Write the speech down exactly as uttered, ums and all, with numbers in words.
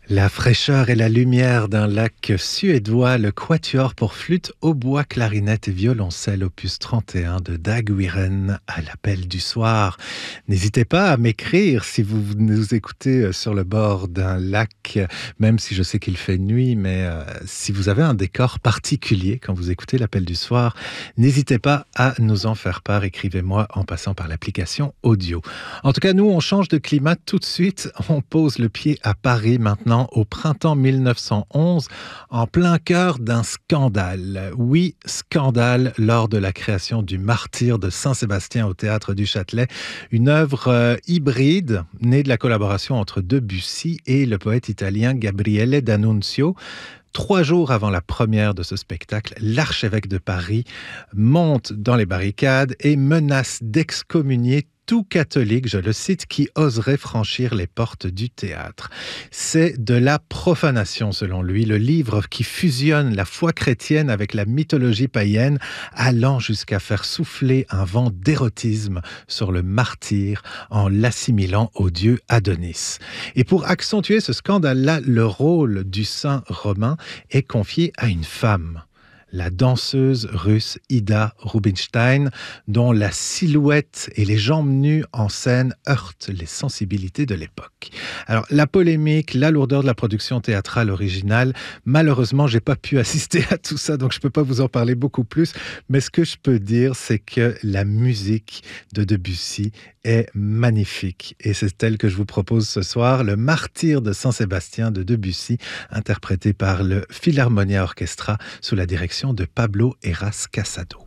La fraîcheur et la lumière d'un lac suédois, le quatuor pour flûte, hautbois, clarinette et violoncelle opus trente et un de Dag Wiren à l'appel du soir. N'hésitez pas à m'écrire si vous nous écoutez sur le bord d'un lac, même si je sais qu'il fait nuit, mais euh, si vous avez un décor particulier quand vous écoutez l'appel du soir, n'hésitez pas à nous en faire part. Écrivez-moi en passant par l'application audio. En tout cas, nous, on change de climat tout de suite. On pose le pied à Paris maintenant, au printemps mille neuf cent onze, en plein cœur d'un scandale. Oui, scandale lors de la création du Martyr de Saint-Sébastien au Théâtre du Châtelet, une œuvre euh, hybride née de la collaboration entre Debussy et le poète italien Gabriele D'Annunzio. Trois jours avant la première de ce spectacle, l'archevêque de Paris monte dans les barricades et menace d'excommunier tout catholique, je le cite, qui oserait franchir les portes du théâtre. C'est de la profanation, selon lui, le livre qui fusionne la foi chrétienne avec la mythologie païenne, allant jusqu'à faire souffler un vent d'érotisme sur le martyr en l'assimilant au dieu Adonis. Et pour accentuer ce scandale-là, le rôle du saint romain est confié à une femme, la danseuse russe Ida Rubinstein, dont la silhouette et les jambes nues en scène heurtent les sensibilités de l'époque. Alors, la polémique, la lourdeur de la production théâtrale originale, malheureusement, j'ai pas pu assister à tout ça, donc je peux pas vous en parler beaucoup plus, mais ce que je peux dire, c'est que la musique de Debussy est magnifique, et c'est elle que je vous propose ce soir, le Martyr de Saint-Sébastien de Debussy, interprété par le Philharmonia Orchestra sous la direction de Pablo Heras Casado.